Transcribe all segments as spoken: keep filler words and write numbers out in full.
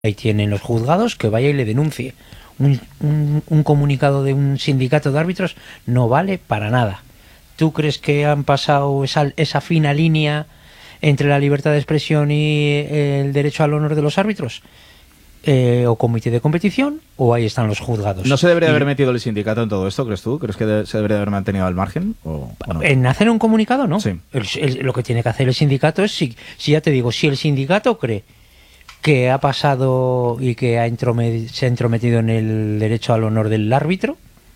ahí tienen los juzgados, que vaya y le denuncie. Un, un, un comunicado de un sindicato de árbitros no vale para nada. ¿Tú crees que han pasado esa, esa fina línea entre la libertad de expresión y el derecho al honor de los árbitros? Eh, o comité de competición, o ahí están los juzgados. ¿No se debería y, haber metido el sindicato en todo esto, crees tú? ¿Crees que de, se debería haber mantenido al margen? O, o no? ¿En hacer un comunicado? No. Sí. El, el, lo que tiene que hacer el sindicato es, si, si ya te digo, si el sindicato cree que ha pasado y que ha entromed, se ha entrometido en el derecho al honor del árbitro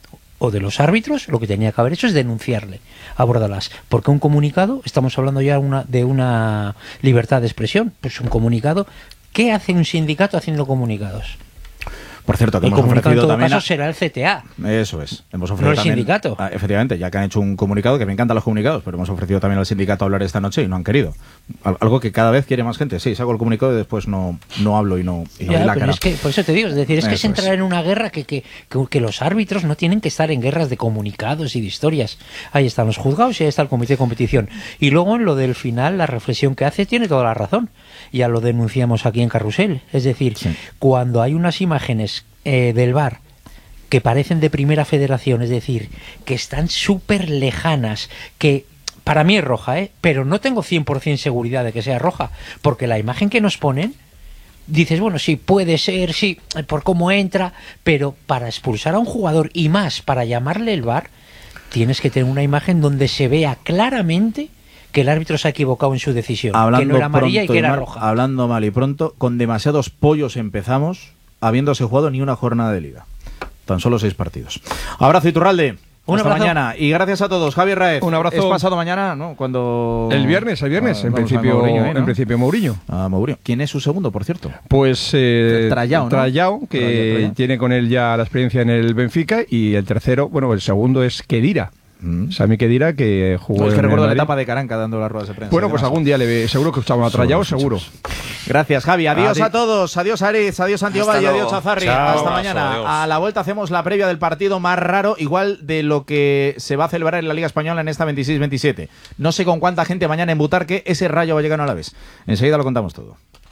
o de los árbitros, lo que tenía que haber hecho es denunciarle a Bordalás, porque un comunicado, estamos hablando ya una, de una libertad de expresión, pues un comunicado. ¿Qué hace un sindicato haciendo comunicados? Por cierto, que el hemos ofrecido en todo también caso a... será el C T A. Eso es. Hemos ofrecido no el también... sindicato. Ah, efectivamente, ya que han hecho un comunicado, que me encantan los comunicados, pero hemos ofrecido también al sindicato hablar esta noche y no han querido. Algo que cada vez quiere más gente. Sí, saco el comunicado y después no, no hablo y no, y no ya, doy la pero cara. Es que, por eso te digo, es decir, es eso que es entrar es. en una guerra que, que, que, que los árbitros no tienen que estar en guerras de comunicados y de historias. Ahí están los juzgados y ahí está el comité de competición. Y luego en lo del final, la reflexión que hace tiene toda la razón. Ya lo denunciamos aquí en Carrusel. Es decir, sí. cuando hay unas imágenes eh, del V A R que parecen de primera federación, es decir, que están súper lejanas, que para mí es roja, ¿eh? Pero no tengo cien por ciento seguridad de que sea roja, porque la imagen que nos ponen, dices, bueno, sí, puede ser, sí, por cómo entra, pero para expulsar a un jugador y más para llamarle el V A R, tienes que tener una imagen donde se vea claramente que el árbitro se ha equivocado en su decisión, hablando que no era amarilla y que era mal, roja. Hablando mal y pronto, con demasiados pollos empezamos, habiéndose jugado ni una jornada de liga. Tan solo seis partidos. Abrazo, Iturralde. Un Hasta abrazo. mañana. Y gracias a todos. Javier Raez. Un abrazo. Es pasado mañana, ¿no? Cuando... El viernes, el viernes. Ah, en, principio, Mourinho, ¿eh, no? en principio Mourinho. Ah, Mourinho. ¿Quién es su segundo, por cierto? Pues eh, Trallao, ¿no? Trallao, que Trallao, Trallao. tiene con él ya la experiencia en el Benfica. Y el tercero, bueno, el segundo es Khedira. Mm. Sami Khedira, que jugó No, es que en recuerdo el la Madrid. etapa de Caranca dando las ruedas de prensa. Bueno, pues algún día le ve, seguro que estaba Trallao, seguro. Gracias, Javi. Adiós Adi a todos. Adiós, Ariz. Adiós, Santiago. Y adiós, Chazarri. Chao, Hasta abrazo, mañana. adiós. A la vuelta hacemos la previa del partido más raro, igual de lo que se va a celebrar en la Liga Española en esta veintiséis veintisiete. No sé con cuánta gente mañana en Butarque ese Rayo Vallecano a la vez. Enseguida lo contamos todo.